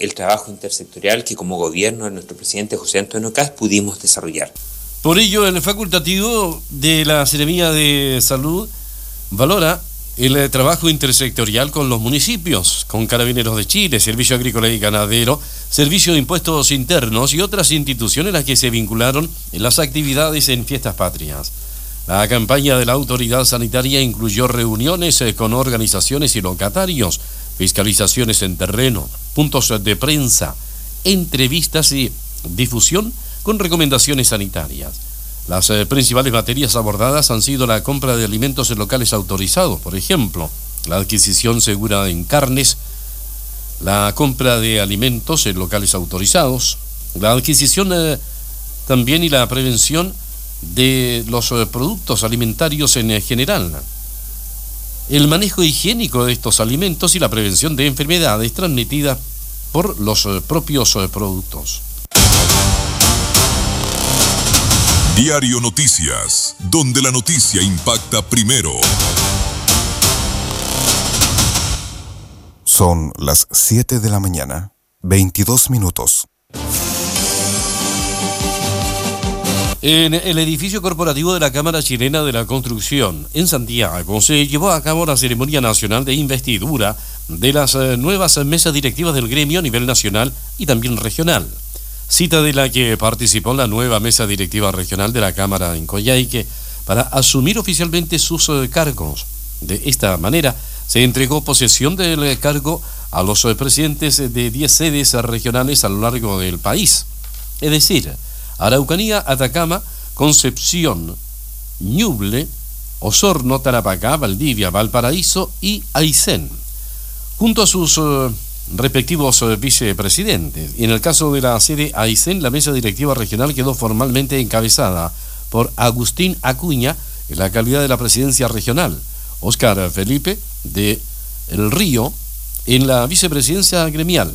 el trabajo intersectorial que como gobierno de nuestro presidente José Antonio Kast pudimos desarrollar. Por ello, el facultativo de la Seremía de Salud valora el trabajo intersectorial con los municipios, con Carabineros de Chile, Servicio Agrícola y Ganadero, Servicio de Impuestos Internos y otras instituciones a las que se vincularon en las actividades en Fiestas Patrias. La campaña de la autoridad sanitaria incluyó reuniones con organizaciones y locatarios, fiscalizaciones en terreno, puntos de prensa, entrevistas y difusión con recomendaciones sanitarias. Las principales materias abordadas han sido la compra de alimentos en locales autorizados, por ejemplo, la adquisición segura en carnes, la compra de alimentos en locales autorizados, la adquisición también y la prevención de los productos alimentarios en general, el manejo higiénico de estos alimentos y la prevención de enfermedades transmitidas por los propios productos. Diario Noticias, donde la noticia impacta primero. Son las 7 de la mañana, 22 minutos. En el edificio corporativo de la Cámara Chilena de la Construcción, en Santiago, se llevó a cabo la ceremonia nacional de investidura de las nuevas mesas directivas del gremio a nivel nacional y también regional. Cita de la que participó la nueva mesa directiva regional de la Cámara en Coyhaique para asumir oficialmente sus cargos. De esta manera, se entregó posesión del cargo a los presidentes de 10 sedes regionales a lo largo del país, es decir, Araucanía, Atacama, Concepción, Ñuble, Osorno, Tarapacá, Valdivia, Valparaíso y Aysén, junto a sus respectivos vicepresidentes. Y en el caso de la sede Aysén, la mesa directiva regional quedó formalmente encabezada por Agustín Acuña en la calidad de la presidencia regional, Óscar Felipe de El Río en la vicepresidencia gremial,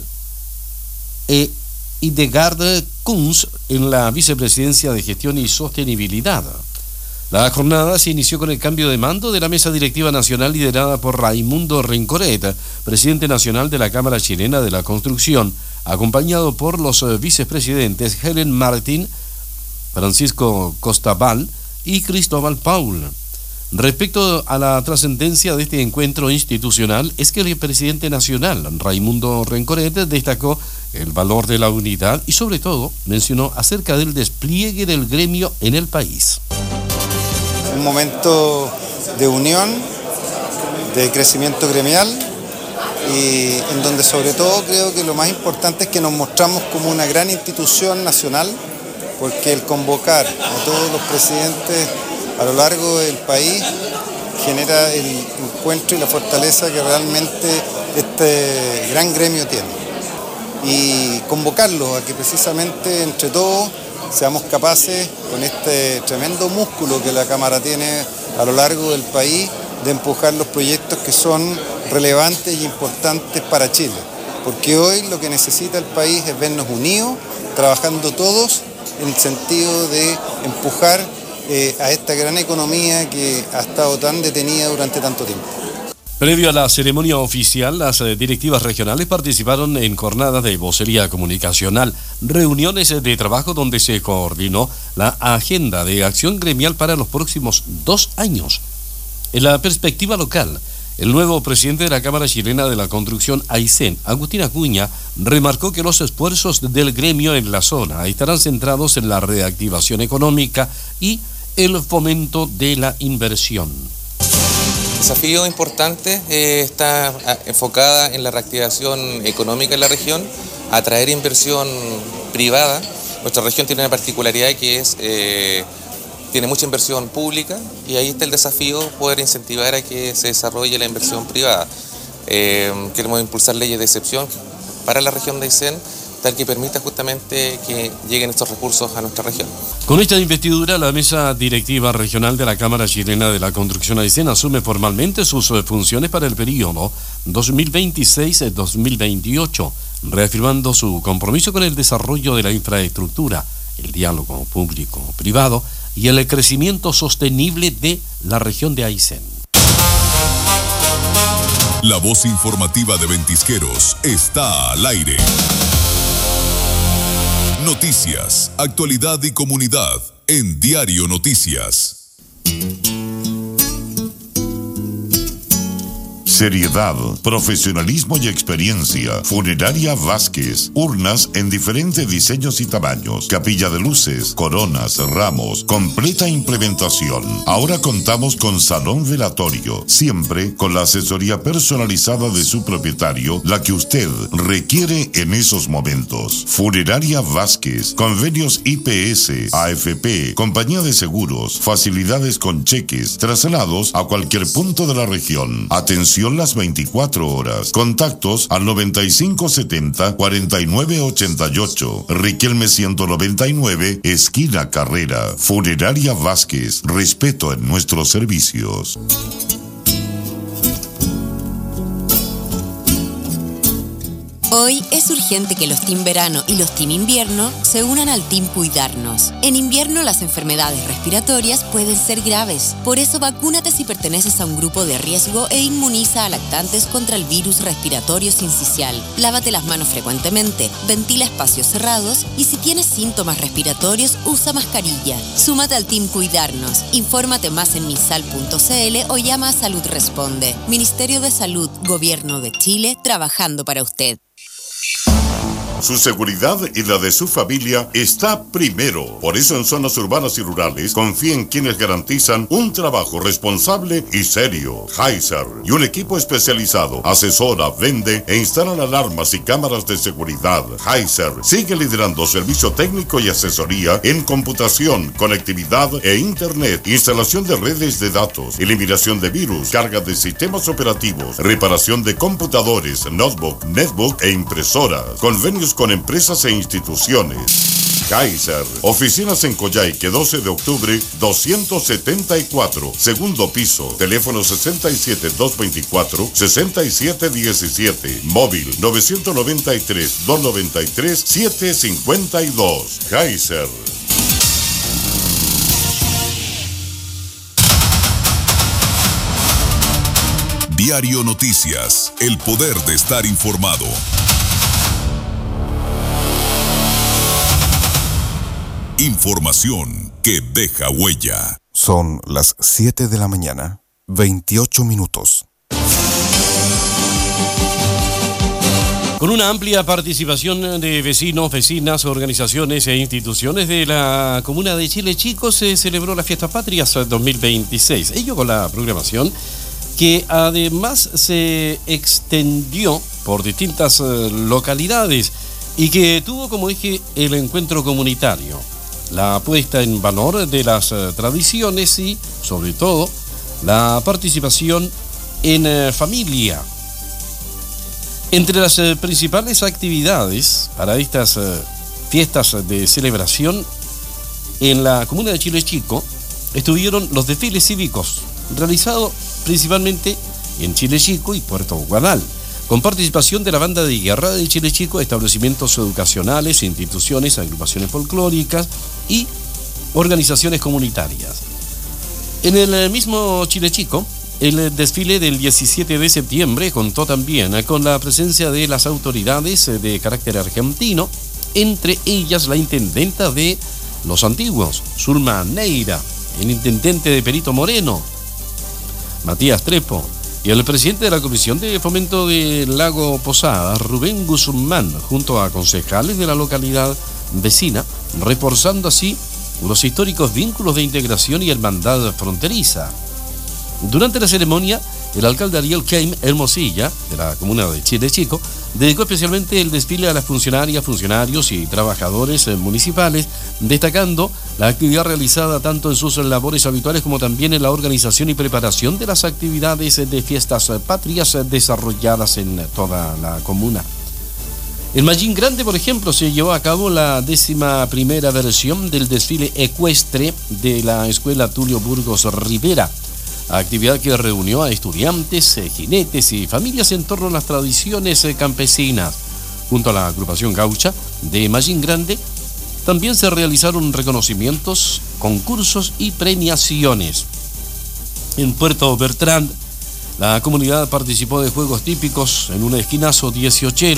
Hildegard Kunz en la vicepresidencia de Gestión y Sostenibilidad. La jornada se inició con el cambio de mando de la mesa directiva nacional liderada por Raimundo Rencoret, presidente nacional de la Cámara Chilena de la Construcción, acompañado por los vicepresidentes Helen Martín, Francisco Costabal y Cristóbal Paul. Respecto a la trascendencia de este encuentro institucional, es que el presidente nacional, Raimundo Rencoret, destacó el valor de la unidad y sobre todo mencionó acerca del despliegue del gremio en el país. Un momento de unión, de crecimiento gremial y en donde sobre todo creo que lo más importante es que nos mostramos como una gran institución nacional, porque el convocar a todos los presidentes a lo largo del país genera el encuentro y la fortaleza que realmente este gran gremio tiene. Y convocarlos a que precisamente entre todos seamos capaces, con este tremendo músculo que la Cámara tiene a lo largo del país, de empujar los proyectos que son relevantes y importantes para Chile. Porque hoy lo que necesita el país es vernos unidos, trabajando todos en el sentido de empujar a esta gran economía que ha estado tan detenida durante tanto tiempo. Previo a la ceremonia oficial, las directivas regionales participaron en jornadas de vocería comunicacional, reuniones de trabajo donde se coordinó la agenda de acción gremial para los próximos 2 años. En la perspectiva local, el nuevo presidente de la Cámara Chilena de la Construcción, Aysén, Agustín Acuña, remarcó que los esfuerzos del gremio en la zona estarán centrados en la reactivación económica y el fomento de la inversión. El desafío importante está enfocada en la reactivación económica en la región, atraer inversión privada. Nuestra región tiene una particularidad que es tiene mucha inversión pública y ahí está el desafío, poder incentivar a que se desarrolle la inversión privada. Queremos impulsar leyes de excepción para la región de Aysén, tal que permita justamente que lleguen estos recursos a nuestra región. Con esta investidura, la mesa directiva regional de la Cámara Chilena de la Construcción Aysén asume formalmente sus funciones para el periodo 2026-2028, reafirmando su compromiso con el desarrollo de la infraestructura, el diálogo público-privado y el crecimiento sostenible de la región de Aysén. La voz informativa de Ventisqueros está al aire. Noticias, actualidad y comunidad en Diario Noticias. Seriedad, profesionalismo y experiencia. Funeraria Vázquez. Urnas en diferentes diseños y tamaños. Capilla de luces, coronas, ramos. Completa implementación. Ahora contamos con salón velatorio. Siempre con la asesoría personalizada de su propietario, la que usted requiere en esos momentos. Funeraria Vázquez. Convenios IPS, AFP, compañía de seguros, facilidades con cheques, traslados a cualquier punto de la región. Atención las 24 horas. Contactos al 9570-4988. Riquelme 199, esquina Carrera. Funeraria Vázquez. Respeto en nuestros servicios. Hoy es urgente que los Team Verano y los Team Invierno se unan al Team Cuidarnos. En invierno las enfermedades respiratorias pueden ser graves. Por eso vacúnate si perteneces a un grupo de riesgo e inmuniza a lactantes contra el virus respiratorio sincicial. Lávate las manos frecuentemente, ventila espacios cerrados y si tienes síntomas respiratorios, usa mascarilla. Súmate al Team Cuidarnos. Infórmate más en misal.cl o llama a Salud Responde. Ministerio de Salud, Gobierno de Chile, trabajando para usted. Su seguridad y la de su familia está primero. Por eso en zonas urbanas y rurales confía en quienes garantizan un trabajo responsable y serio. Heiser y un equipo especializado asesora, vende e instalan alarmas y cámaras de seguridad. Heiser sigue liderando servicio técnico y asesoría en computación, conectividad e internet, instalación de redes de datos, eliminación de virus, carga de sistemas operativos, reparación de computadores, notebook, netbook e impresoras. Convenios con empresas e instituciones. Kaiser, oficinas en Coyhaique, 12 de octubre, 274, segundo piso, teléfono 67-224-6717, móvil 993-293-752. Kaiser. Diario Noticias, el poder de estar informado. Información que deja huella. Son las 7 de la mañana, 28 minutos. Con una amplia participación de vecinos, vecinas, organizaciones e instituciones de la comuna de Chile Chico se celebró la Fiestas Patrias 2026. Ello con la programación que además se extendió por distintas localidades y que tuvo como eje el encuentro comunitario, la puesta en valor de las tradiciones y, sobre todo, la participación en familia. Entre las principales actividades para estas fiestas de celebración en la comuna de Chile Chico estuvieron los desfiles cívicos, realizados principalmente en Chile Chico y Puerto Guadal, con participación de la Banda de Guerra de Chile Chico, establecimientos educacionales, instituciones, agrupaciones folclóricas y organizaciones comunitarias. En el mismo Chile Chico, el desfile del 17 de septiembre contó también con la presencia de las autoridades de carácter argentino, entre ellas la intendenta de Los Antiguos, Zulma Neira, el intendente de Perito Moreno, Matías Trepo, y el presidente de la Comisión de Fomento del Lago Posada, Rubén Guzmán, junto a concejales de la localidad vecina, reforzando así los históricos vínculos de integración y hermandad fronteriza. Durante la ceremonia, el alcalde Ariel Keim Hermosilla, de la comuna de Chile Chico, dedicó especialmente el desfile a las funcionarias, funcionarios y trabajadores municipales, destacando la actividad realizada tanto en sus labores habituales como también en la organización y preparación de las actividades de fiestas patrias desarrolladas en toda la comuna. En Mallín Grande, por ejemplo, se llevó a cabo la 11ª versión del desfile ecuestre de la Escuela Tulio Burgos Rivera, actividad que reunió a estudiantes, jinetes y familias en torno a las tradiciones campesinas. Junto a la agrupación gaucha de Mallín Grande, también se realizaron reconocimientos, concursos y premiaciones. En Puerto Bertrand, la comunidad participó de juegos típicos en un esquinazo 18ero,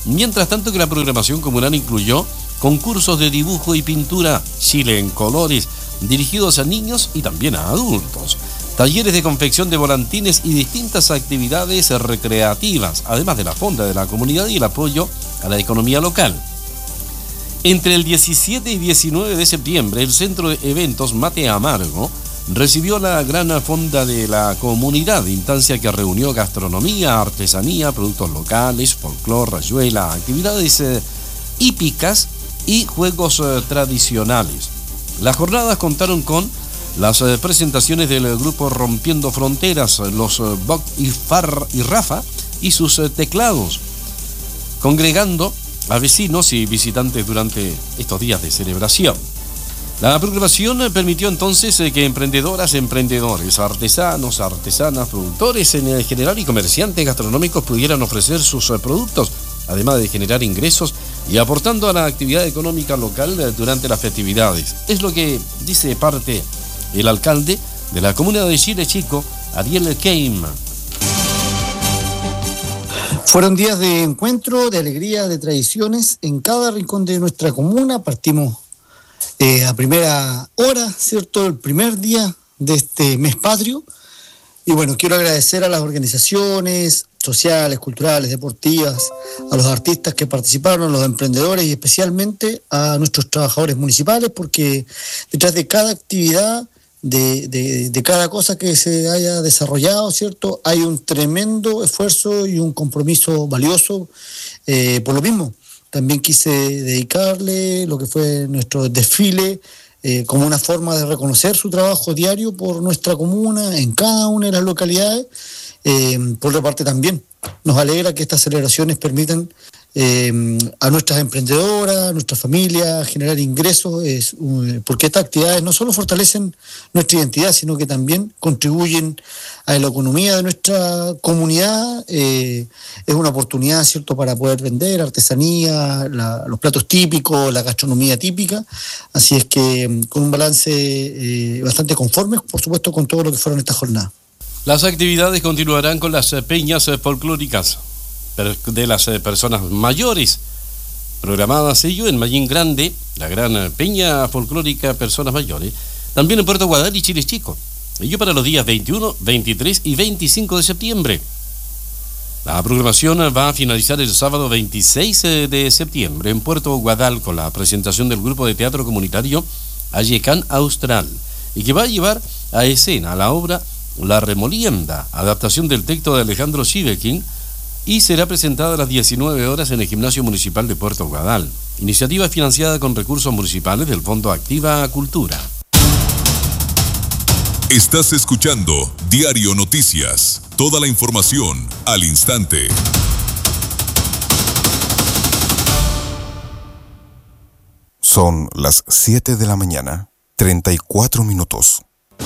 mientras tanto que la programación comunal incluyó concursos de dibujo y pintura, Chile en colores, dirigidos a niños y también a adultos, talleres de confección de volantines y distintas actividades recreativas, además de la fonda de la comunidad y el apoyo a la economía local. Entre el 17 y 19 de septiembre, el Centro de Eventos Mate Amargo recibió la gran fonda de la comunidad, instancia que reunió gastronomía, artesanía, productos locales, folclore, rayuela, actividades hípicas y juegos tradicionales. Las jornadas contaron con las presentaciones del grupo Rompiendo Fronteras, los Boc y Rafa y sus teclados, congregando a vecinos y visitantes durante estos días de celebración. La programación permitió entonces que emprendedoras, emprendedores, artesanos, artesanas, productores en general y comerciantes gastronómicos pudieran ofrecer sus productos, además de generar ingresos y aportando a la actividad económica local durante las festividades. Es lo que dice parte el alcalde de la comuna de Chile Chico, Ariel Keim. Fueron días de encuentro, de alegría, de tradiciones en cada rincón de nuestra comuna. Partimos a primera hora, ¿cierto? El primer día de este mes patrio. Y bueno, quiero agradecer a las organizaciones sociales, culturales, deportivas, a los artistas que participaron, a los emprendedores y especialmente a nuestros trabajadores municipales, porque detrás de cada actividad, de cada cosa que se haya desarrollado, ¿cierto?, hay un tremendo esfuerzo y un compromiso valioso. Por lo mismo, también quise dedicarle lo que fue nuestro desfile como una forma de reconocer su trabajo diario por nuestra comuna, en cada una de las localidades. Por otra parte también nos alegra que estas celebraciones permitan a nuestras emprendedoras, a nuestras familias generar ingresos, porque estas actividades no solo fortalecen nuestra identidad, sino que también contribuyen a la economía de nuestra comunidad. Es una oportunidad, ¿cierto?, para poder vender artesanía, los platos típicos, la gastronomía típica. Así es que con un balance bastante conforme, por supuesto, con todo lo que fueron estas jornadas. Las actividades continuarán con las peñas folclóricas de las personas mayores, programadas ello en Mallín Grande, la gran peña folclórica Personas Mayores, también en Puerto Guadal y Chile Chico, ello para los días 21, 23 y 25 de septiembre. La programación va a finalizar el sábado 26 de septiembre en Puerto Guadal con la presentación del grupo de teatro comunitario Ayecán Austral, y que va a llevar a escena la obra La Remolienda, adaptación del texto de Alejandro Chivequín, y será presentada a las 19 horas en el Gimnasio Municipal de Puerto Guadal. Iniciativa financiada con recursos municipales del Fondo Activa Cultura. Estás escuchando Diario Noticias. Toda la información al instante. Son las 7 de la mañana, 34 minutos.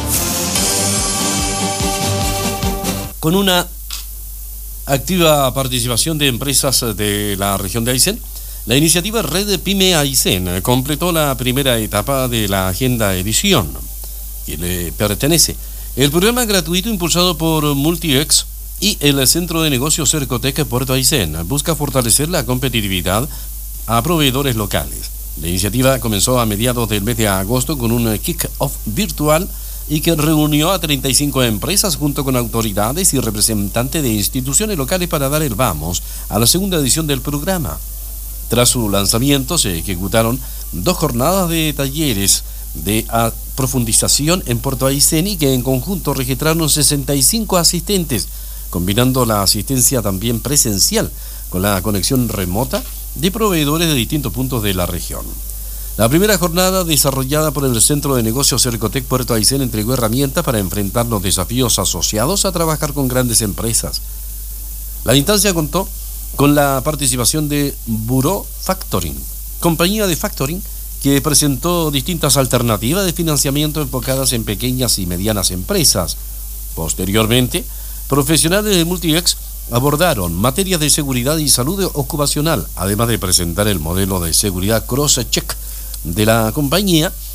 Con una activa participación de empresas de la región de Aysén, la iniciativa Red Pyme Aysén completó la primera etapa de la Agenda Edición, que le pertenece. El programa gratuito impulsado por Multiex y el Centro de Negocios Cercotec Puerto Aysén busca fortalecer la competitividad a proveedores locales. La iniciativa comenzó a mediados del mes de agosto con un kick-off virtual y que reunió a 35 empresas junto con autoridades y representantes de instituciones locales para dar el vamos a la segunda edición del programa. Tras su lanzamiento se ejecutaron 2 jornadas de talleres de profundización en Puerto Aysén y que en conjunto registraron 65 asistentes, combinando la asistencia también presencial con la conexión remota de proveedores de distintos puntos de la región. La primera jornada, desarrollada por el Centro de Negocios Cercotec Puerto Aysén, entregó herramientas para enfrentar los desafíos asociados a trabajar con grandes empresas. La instancia contó con la participación de Buró Factoring, compañía de factoring que presentó distintas alternativas de financiamiento enfocadas en pequeñas y medianas empresas. Posteriormente, profesionales de Multiex abordaron materias de seguridad y salud ocupacional, además de presentar el modelo de seguridad cross-check de la compañía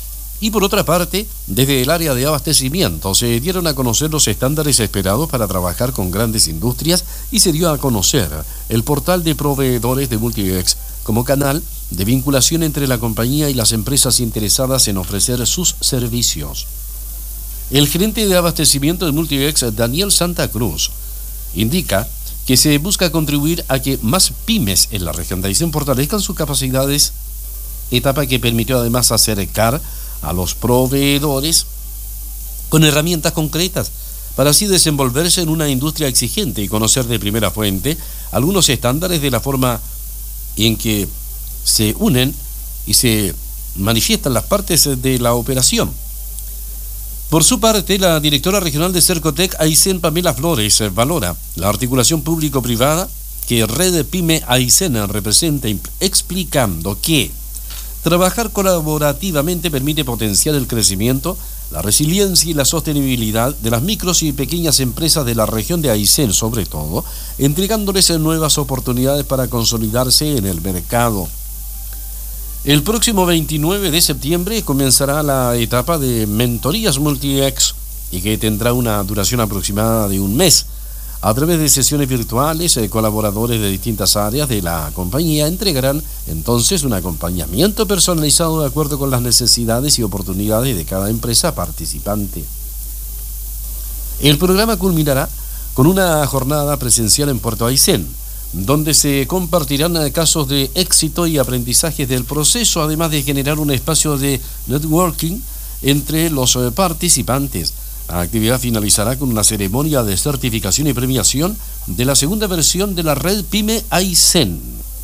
Y por otra parte, desde el área de abastecimiento se dieron a conocer los estándares esperados para trabajar con grandes industrias y se dio a conocer el portal de proveedores de Multibex como canal de vinculación entre la compañía y las empresas interesadas en ofrecer sus servicios. El gerente de abastecimiento de Multibex, Daniel Santa Cruz, indica que se busca contribuir a que más pymes en la región de Aysén fortalezcan sus capacidades, etapa que permitió además acercar a los proveedores con herramientas concretas para así desenvolverse en una industria exigente y conocer de primera fuente algunos estándares de la forma en que se unen y se manifiestan las partes de la operación. Por su parte, la directora regional de Cercotec, Aysén, Pamela Flores, valora la articulación público-privada que Red Pyme Aysén representa, explicando que trabajar colaborativamente permite potenciar el crecimiento, la resiliencia y la sostenibilidad de las micros y pequeñas empresas de la región de Aysén, sobre todo, entregándoles nuevas oportunidades para consolidarse en el mercado. El próximo 29 de septiembre comenzará la etapa de mentorías Multibex y que tendrá una duración aproximada de un mes. A través de sesiones virtuales, colaboradores de distintas áreas de la compañía entregarán entonces un acompañamiento personalizado de acuerdo con las necesidades y oportunidades de cada empresa participante. El programa culminará con una jornada presencial en Puerto Aysén, donde se compartirán casos de éxito y aprendizajes del proceso, además de generar un espacio de networking entre los participantes. La actividad finalizará con una ceremonia de certificación y premiación de la segunda versión de la Red Pyme Aysén.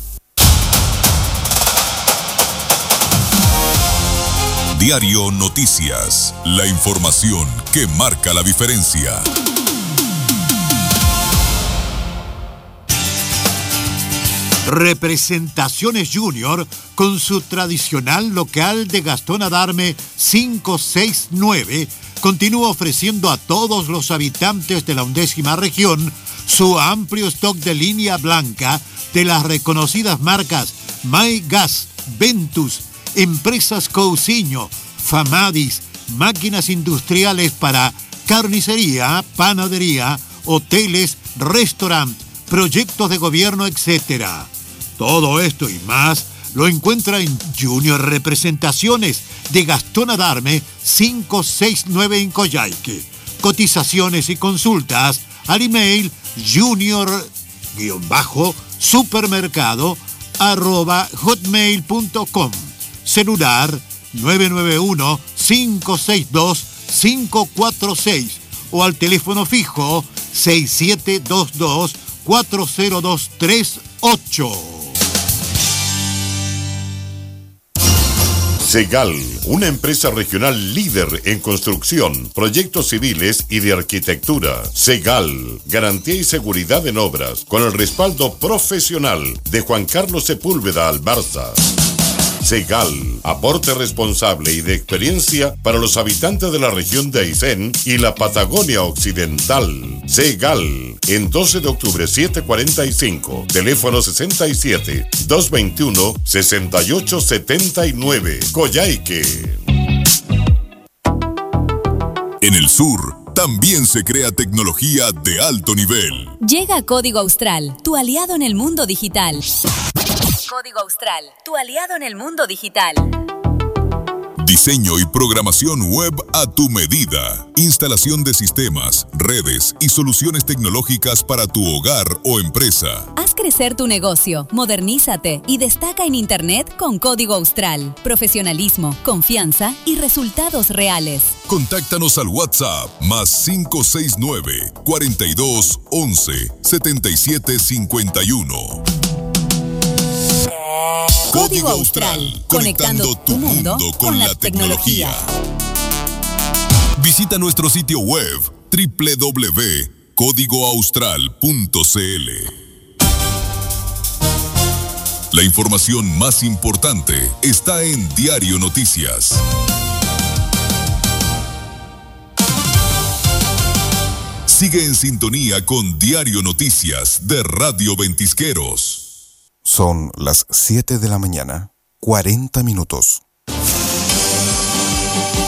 Diario Noticias, la información que marca la diferencia. Representaciones Junior, con su tradicional local de Gastón Adarme 569, continúa ofreciendo a todos los habitantes de la 11ª región su amplio stock de línea blanca de las reconocidas marcas My Gas, Ventus, Empresas Cousiño, Famadis, máquinas industriales para carnicería, panadería, hoteles, restaurantes, proyectos de gobierno, etc. Todo esto y más lo encuentra en Junior Representaciones de Gastón Adarme 569 en Coyhaique. Cotizaciones y consultas al email junior-supermercado@hotmail.com. Celular 991-562-546 o al teléfono fijo 6722-40238. Segal, una empresa regional líder en construcción, proyectos civiles y de arquitectura. Segal, garantía y seguridad en obras, con el respaldo profesional de Juan Carlos Sepúlveda Albarza. Segal, aporte responsable y de experiencia para los habitantes de la región de Aysén y la Patagonia Occidental. Segal, en 12 de octubre 745, teléfono 67-221-6879, Coyhaique. En el sur, también se crea tecnología de alto nivel. Llega Código Austral, tu aliado en el mundo digital. Código Austral, tu aliado en el mundo digital. Diseño y programación web a tu medida. Instalación de sistemas, redes y soluciones tecnológicas para tu hogar o empresa. Haz crecer tu negocio, modernízate y destaca en Internet con Código Austral. Profesionalismo, confianza y resultados reales. Contáctanos al WhatsApp +569 42 11 77 51. Código Austral, conectando tu mundo con la tecnología. Visita nuestro sitio web www.códigoaustral.cl. La información más importante está en Diario Noticias. Sigue en sintonía con Diario Noticias de Radio Ventisqueros. Son las 7 de la mañana, 40 minutos.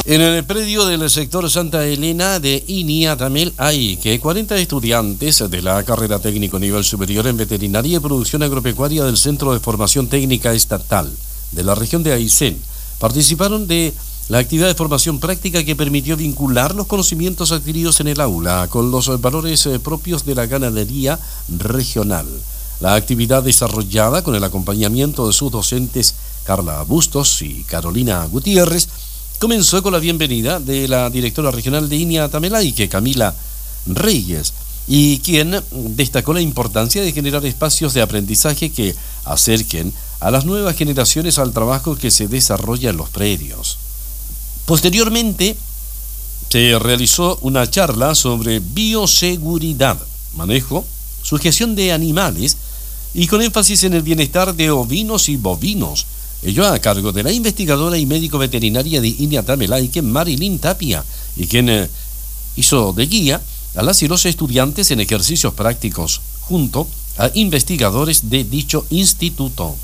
En el predio del sector Santa Elena de Iniatamel hay que 40 estudiantes de la carrera técnico nivel superior en veterinaria y producción agropecuaria del Centro de Formación Técnica Estatal de la región de Aysén participaron de la actividad de formación práctica que permitió vincular los conocimientos adquiridos en el aula con los valores propios de la ganadería regional. La actividad desarrollada con el acompañamiento de sus docentes Carla Bustos y Carolina Gutiérrez comenzó con la bienvenida de la directora regional de Iniatamelaike, Camila Reyes, y quien destacó la importancia de generar espacios de aprendizaje que acerquen a las nuevas generaciones al trabajo que se desarrolla en los predios. Posteriormente, se realizó una charla sobre bioseguridad, manejo, sujeción de animales y con énfasis en el bienestar de ovinos y bovinos, ello a cargo de la investigadora y médico veterinaria de Iniatamelaike, Marilyn Tapia, y quien hizo de guía a las y los estudiantes en ejercicios prácticos, junto a investigadores de dicho instituto.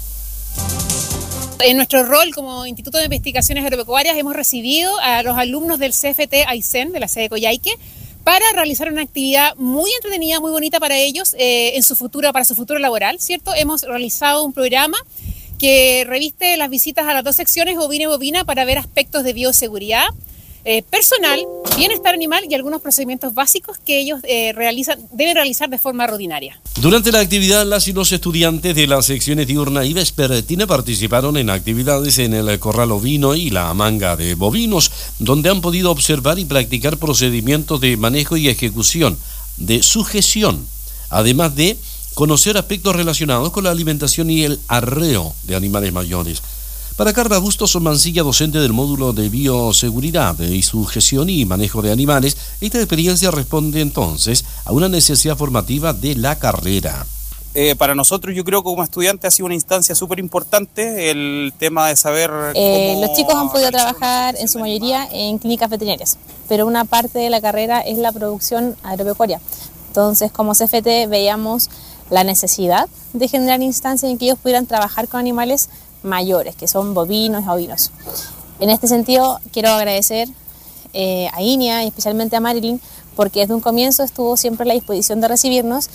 En nuestro rol como Instituto de Investigaciones Agropecuarias hemos recibido a los alumnos del CFT Aysén, de la sede Coyhaique, para realizar una actividad muy entretenida, muy bonita para ellos para su futuro laboral, ¿cierto? Hemos realizado un programa que reviste las visitas a las dos secciones ovina y bovina para ver aspectos de bioseguridad personal, bienestar animal y algunos procedimientos básicos que ellos deben realizar de forma rutinaria. Durante la actividad, las y los estudiantes de las secciones diurna y vespertina participaron en actividades en el corral ovino y la manga de bovinos, donde han podido observar y practicar procedimientos de manejo y ejecución de sujeción, además de conocer aspectos relacionados con la alimentación y el arreo de animales mayores. Para Carla Bustos Mancilla, docente del módulo de bioseguridad y sujeción y manejo de animales, esta experiencia responde entonces a una necesidad formativa de la carrera. Para nosotros, yo creo que como estudiante ha sido una instancia súper importante el tema de saber cómo... Los chicos han podido trabajar en su mayoría en clínicas veterinarias, pero una parte de la carrera es la producción agropecuaria. Entonces, como CFT veíamos la necesidad de generar instancias en que ellos pudieran trabajar con animales mayores, que son bovinos y ovinos. En este sentido, quiero agradecer a Inia y especialmente a Marilyn, porque desde un comienzo estuvo siempre a la disposición de recibirnos.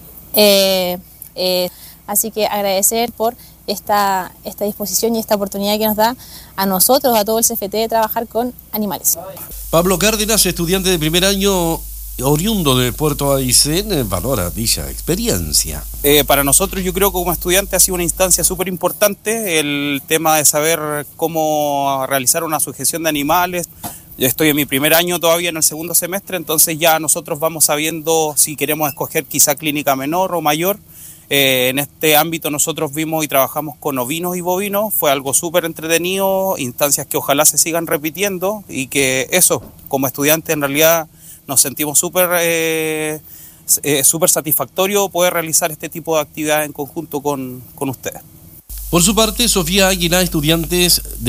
Así que agradecer por esta disposición y esta oportunidad que nos da a nosotros, a todo el CFT, de trabajar con animales. Pablo Cárdenas, estudiante de primer año oriundo de Puerto Aysén, valora dicha experiencia. Para nosotros, yo creo que como estudiante ha sido una instancia súper importante el tema de saber cómo realizar una sujeción de animales. Yo estoy en mi primer año todavía, en el segundo semestre, entonces ya nosotros vamos sabiendo si queremos escoger quizá clínica menor o mayor. En este ámbito nosotros vimos y trabajamos con ovinos y bovinos, fue algo súper entretenido, instancias que ojalá se sigan repitiendo y que eso, como estudiantes en realidad nos sentimos súper satisfactorio poder realizar este tipo de actividades en conjunto con ustedes. Por su parte, Sofía Águila, estudiante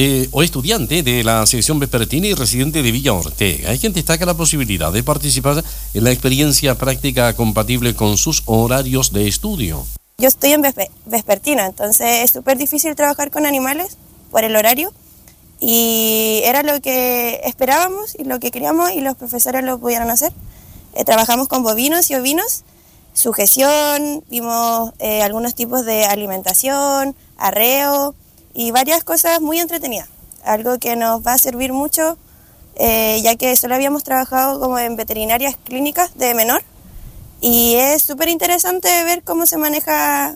de la sección vespertina y residente de Villa Ortega, hay quien destaca la posibilidad de participar en la experiencia práctica compatible con sus horarios de estudio. Yo estoy en vespertina, entonces es súper difícil trabajar con animales por el horario. Y era lo que esperábamos y lo que queríamos y los profesores lo pudieron hacer. Trabajamos con bovinos y ovinos, sujeción, vimos algunos tipos de alimentación, arreo y varias cosas muy entretenidas. Algo que nos va a servir mucho, ya que solo habíamos trabajado como en veterinarias clínicas de menor. Y es súper interesante ver cómo se maneja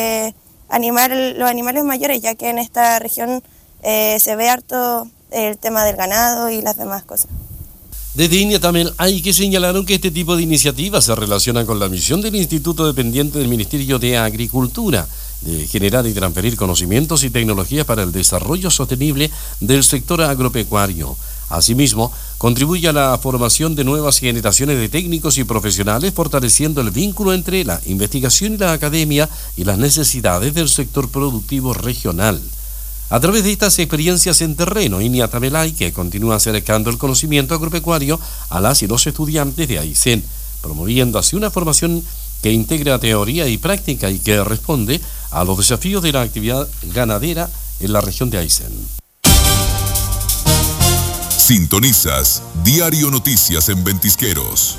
los animales mayores, ya que en esta región se ve harto el tema del ganado y las demás cosas. Desde Iniatamelaike señalaron que este tipo de iniciativas se relacionan con la misión del instituto dependiente del Ministerio de Agricultura, de generar y transferir conocimientos y tecnologías para el desarrollo sostenible del sector agropecuario. Asimismo, contribuye a la formación de nuevas generaciones de técnicos y profesionales, fortaleciendo el vínculo entre la investigación y la academia y las necesidades del sector productivo regional. A través de estas experiencias en terreno, Iniatamelaike continúa acercando el conocimiento agropecuario a las y los estudiantes de Aysén, promoviendo así una formación que integra teoría y práctica y que responde a los desafíos de la actividad ganadera en la región de Aysén. Sintonizas Diario Noticias en Ventisqueros.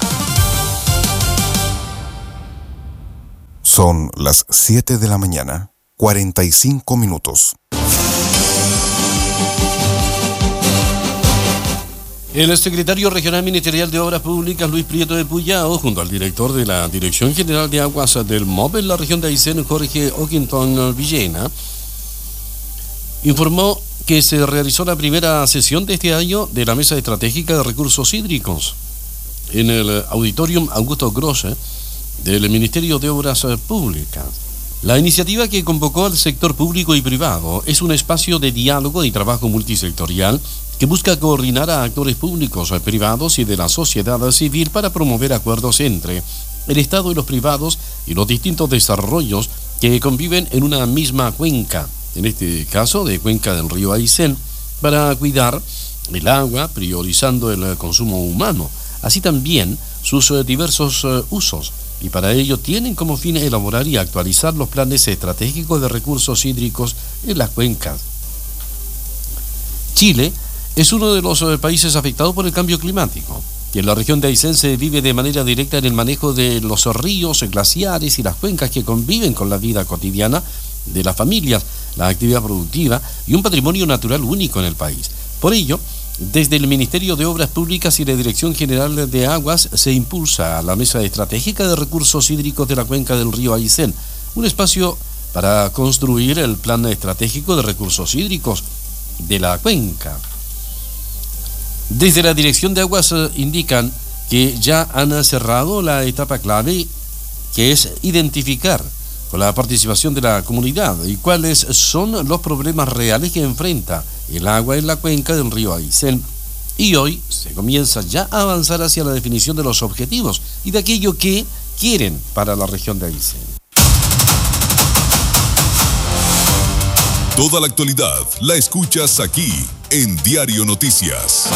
Son las 7 de la mañana, 45 minutos. El secretario regional ministerial de Obras Públicas, Luis Prieto de Puyao, junto al director de la Dirección General de Aguas del MOB en la región de Aysén, Jorge Oquinton Villena, informó que se realizó la primera sesión de este año de la Mesa Estratégica de Recursos Hídricos en el Auditorium Augusto Grosse del Ministerio de Obras Públicas. La iniciativa, que convocó al sector público y privado, es un espacio de diálogo y trabajo multisectorial que busca coordinar a actores públicos, privados y de la sociedad civil para promover acuerdos entre el Estado y los privados y los distintos desarrollos que conviven en una misma cuenca, en este caso de cuenca del río Aysén, para cuidar el agua, priorizando el consumo humano, así también sus diversos usos, y para ello tienen como fin elaborar y actualizar los planes estratégicos de recursos hídricos en las cuencas. Chile es uno de los países afectados por el cambio climático, y en la región de Aysén se vive de manera directa en el manejo de los ríos, glaciares y las cuencas que conviven con la vida cotidiana de las familias, la actividad productiva y un patrimonio natural único en el país. Por ello, desde el Ministerio de Obras Públicas y la Dirección General de Aguas se impulsa la Mesa Estratégica de Recursos Hídricos de la cuenca del río Aysén, un espacio para construir el Plan Estratégico de Recursos Hídricos de la cuenca. Desde la Dirección de Aguas indican que ya han cerrado la etapa clave, que es identificar con la participación de la comunidad y cuáles son los problemas reales que enfrenta el agua en la cuenca del río Aysén. Y hoy se comienza ya a avanzar hacia la definición de los objetivos y de aquello que quieren para la región de Aysén. Toda la actualidad la escuchas aquí en Diario Noticias.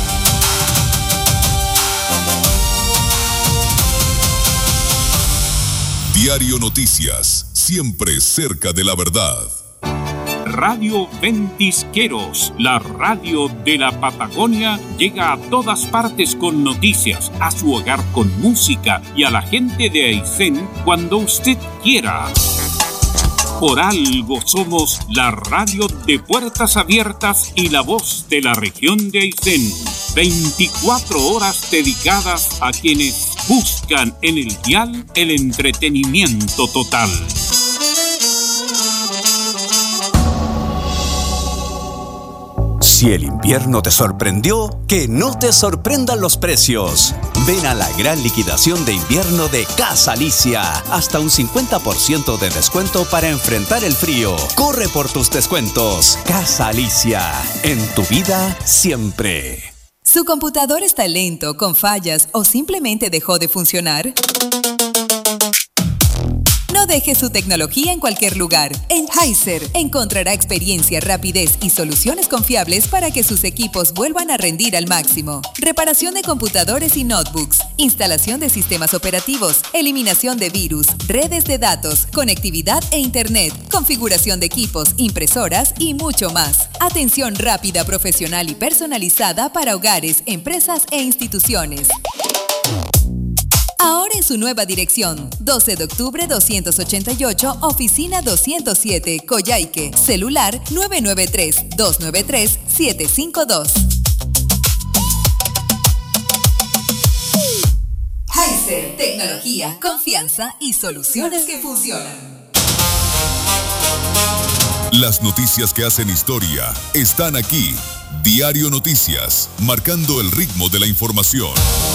Diario Noticias, siempre cerca de la verdad. Radio Ventisqueros, la radio de la Patagonia, llega a todas partes con noticias, a su hogar con música y a la gente de Aysén cuando usted quiera. Por algo somos la radio de puertas abiertas y la voz de la región de Aysén. 24 horas dedicadas a quienes buscan en el dial el entretenimiento total. Si el invierno te sorprendió, que no te sorprendan los precios. Ven a la gran liquidación de invierno de Casa Alicia. Hasta un 50% de descuento para enfrentar el frío. Corre por tus descuentos. Casa Alicia. En tu vida, siempre. ¿Su computador está lento, con fallas o simplemente dejó de funcionar? No deje su tecnología en cualquier lugar. En Heiser encontrará experiencia, rapidez y soluciones confiables para que sus equipos vuelvan a rendir al máximo. Reparación de computadores y notebooks, instalación de sistemas operativos, eliminación de virus, redes de datos, conectividad e internet, configuración de equipos, impresoras y mucho más. Atención rápida, profesional y personalizada para hogares, empresas e instituciones. Ahora en su nueva dirección, 12 de octubre 288, oficina 207, Coyhaique, celular 993-293-752. Heiser, tecnología, confianza y soluciones que funcionan. Las noticias que hacen historia están aquí. Diario Noticias, marcando el ritmo de la información.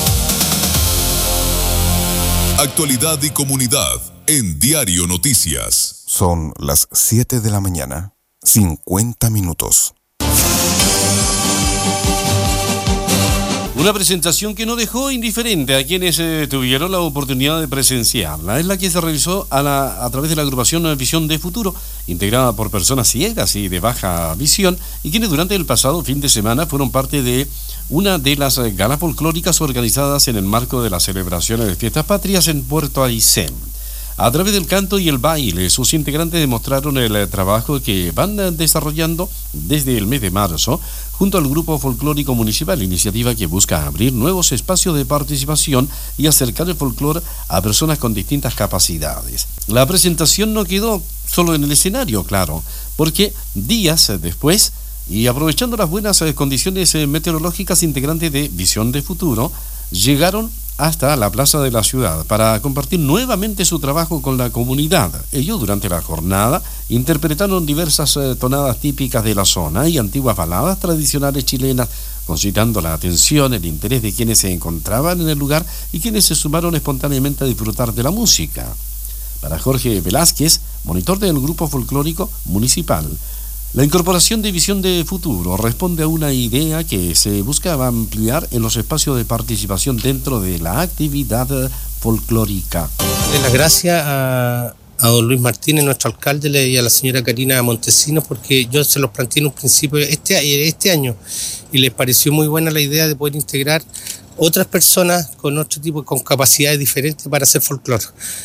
Actualidad y comunidad en Diario Noticias. Son las 7 de la mañana, 50 minutos. Una presentación que no dejó indiferente a quienes tuvieron la oportunidad de presenciarla. Es la que se realizó a través de la agrupación Visión de Futuro, integrada por personas ciegas y de baja visión, y quienes durante el pasado fin de semana fueron parte de una de las galas folclóricas organizadas en el marco de las celebraciones de Fiestas Patrias en Puerto Aysén. A través del canto y el baile, sus integrantes demostraron el trabajo que van desarrollando desde el mes de marzo junto al Grupo Folclórico Municipal, iniciativa que busca abrir nuevos espacios de participación y acercar el folclore a personas con distintas capacidades. La presentación no quedó solo en el escenario, claro, porque días después, y aprovechando las buenas condiciones meteorológicas, integrantes de Visión de Futuro llegaron hasta la plaza de la ciudad para compartir nuevamente su trabajo con la comunidad. Ellos, durante la jornada, interpretaron diversas tonadas típicas de la zona y antiguas baladas tradicionales chilenas, concitando la atención, el interés de quienes se encontraban en el lugar y quienes se sumaron espontáneamente a disfrutar de la música. Para Jorge Velázquez, monitor del Grupo Folclórico Municipal, la incorporación de Visión de Futuro responde a una idea que se buscaba ampliar en los espacios de participación dentro de la actividad folclórica. Las gracias a don Luis Martínez, nuestro alcalde, y a la señora Karina Montesinos, porque yo se los planteé en un principio este año y les pareció muy buena la idea de poder integrar otras personas con otro tipo, con capacidades diferentes para hacer folclore.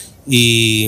Y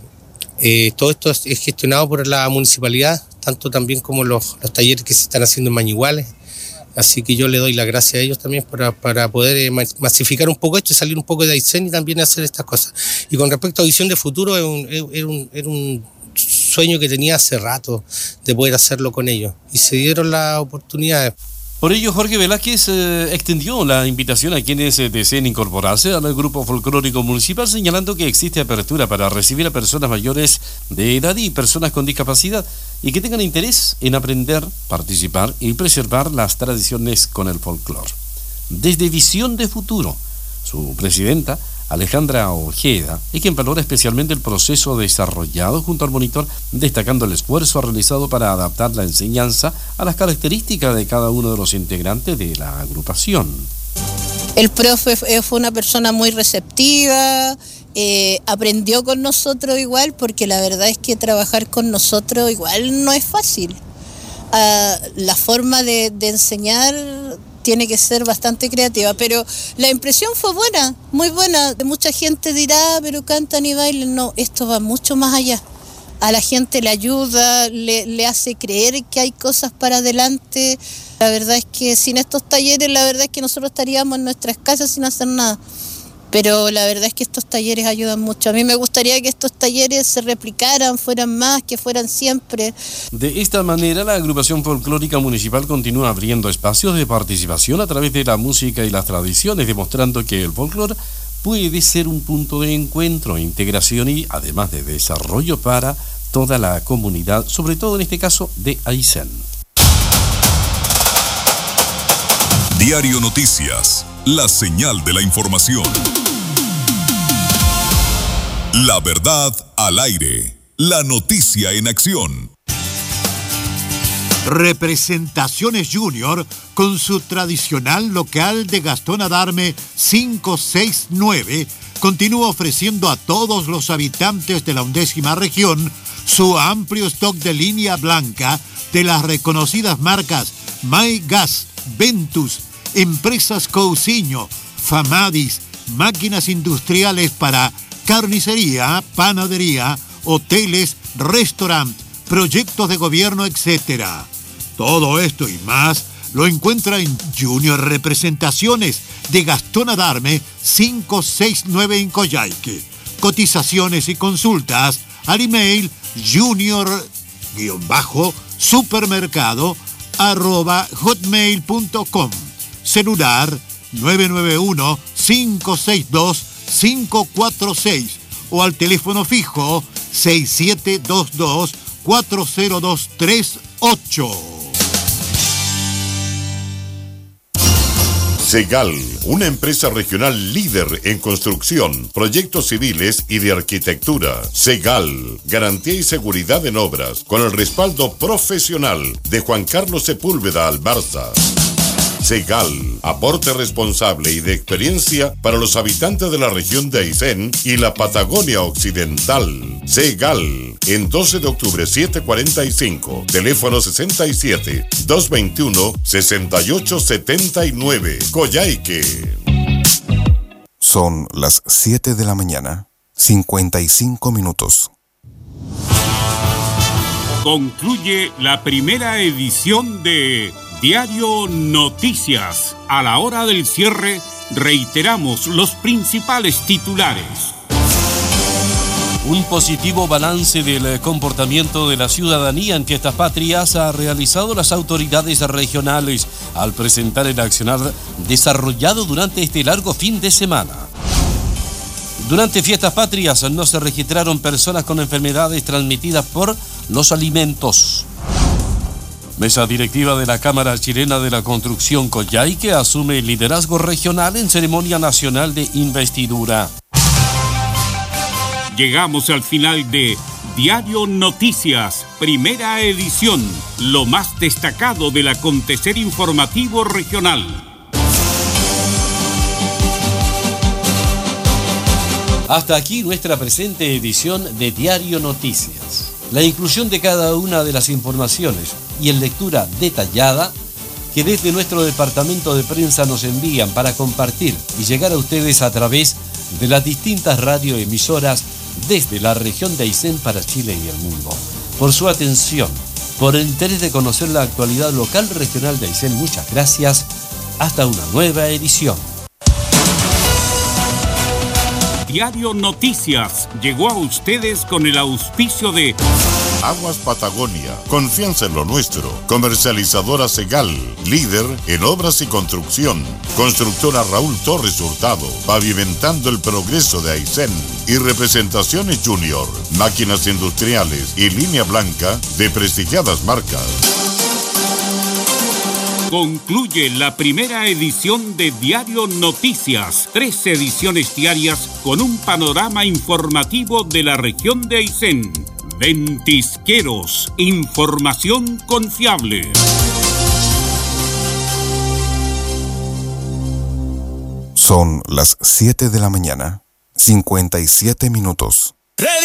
todo esto es gestionado por la municipalidad, tanto también como los talleres que se están haciendo en Mañiguales. Así que yo le doy las gracias a ellos también para poder masificar un poco esto y salir un poco de Aysén y también hacer estas cosas. Y con respecto a Visión de Futuro, era un sueño que tenía hace rato de poder hacerlo con ellos. Y se dieron las oportunidades. Por ello, Jorge Velázquez extendió la invitación a quienes deseen incorporarse al Grupo Folclórico Municipal, señalando que existe apertura para recibir a personas mayores de edad y personas con discapacidad y que tengan interés en aprender, participar y preservar las tradiciones con el folclore. Desde Visión de Futuro, su presidenta, Alejandra Ojeda, es quien valora especialmente el proceso desarrollado junto al monitor, destacando el esfuerzo realizado para adaptar la enseñanza a las características de cada uno de los integrantes de la agrupación. El profe fue una persona muy receptiva, aprendió con nosotros igual, porque la verdad es que trabajar con nosotros igual no es fácil. La forma de enseñar tiene que ser bastante creativa, pero la impresión fue buena, muy buena. Mucha gente dirá, pero cantan y bailan. No, esto va mucho más allá. A la gente le ayuda, le hace creer que hay cosas para adelante. La verdad es que sin estos talleres, la verdad es que nosotros estaríamos en nuestras casas sin hacer nada. Pero la verdad es que estos talleres ayudan mucho. A mí me gustaría que estos talleres se replicaran, fueran más, que fueran siempre. De esta manera, la agrupación folclórica municipal continúa abriendo espacios de participación a través de la música y las tradiciones, demostrando que el folclore puede ser un punto de encuentro, integración y además de desarrollo para toda la comunidad, sobre todo en este caso de Aysén. Diario Noticias, la señal de la información. La verdad al aire. La noticia en acción. Representaciones Junior, con su tradicional local de Gastón Adarme 569, continúa ofreciendo a todos los habitantes de la 11ª región su amplio stock de línea blanca de las reconocidas marcas My Gas, Ventus, Empresas Cousiño, Famadis, máquinas industriales para carnicería, panadería, hoteles, restaurantes, proyectos de gobierno, etc. Todo esto y más lo encuentra en Junior Representaciones de Gastón Adarme 569 en Coyhaique. Cotizaciones y consultas al email junior-supermercado@hotmail.com. Celular 991-562-546 o al teléfono fijo 6722-40238. Segal, una empresa regional líder en construcción, proyectos civiles y de arquitectura. Segal, garantía y seguridad en obras, con el respaldo profesional de Juan Carlos Sepúlveda Albarza. Segal, aporte responsable y de experiencia para los habitantes de la región de Aysén y la Patagonia Occidental. Segal, en 12 de octubre 745, teléfono 67-221-6879, Coyhaique. Son las 7 de la mañana, 55 minutos. Concluye la primera edición de Diario Noticias. A la hora del cierre, reiteramos los principales titulares. Un positivo balance del comportamiento de la ciudadanía en fiestas patrias ha realizado las autoridades regionales al presentar el accionar desarrollado durante este largo fin de semana. Durante fiestas patrias no se registraron personas con enfermedades transmitidas por los alimentos. Mesa directiva de la Cámara Chilena de la Construcción Coyhaique asume el liderazgo regional en ceremonia nacional de investidura. Llegamos al final de Diario Noticias, primera edición, lo más destacado del acontecer informativo regional. Hasta aquí nuestra presente edición de Diario Noticias. La inclusión de cada una de las informaciones y en lectura detallada que desde nuestro departamento de prensa nos envían para compartir y llegar a ustedes a través de las distintas radioemisoras desde la región de Aysén para Chile y el mundo. Por su atención, por el interés de conocer la actualidad local regional de Aysén, muchas gracias. Hasta una nueva edición. Diario Noticias llegó a ustedes con el auspicio de Aguas Patagonia, confianza en lo nuestro. Comercializadora Segal, líder en obras y construcción. Constructora Raúl Torres Hurtado, pavimentando el progreso de Aysén. Y Representaciones Junior, máquinas industriales y línea blanca de prestigiadas marcas. Concluye la primera edición de Diario Noticias, 3 ediciones diarias con un panorama informativo de la región de Aysén. Ventisqueros, información confiable. Son las 7 de la mañana, 57 minutos.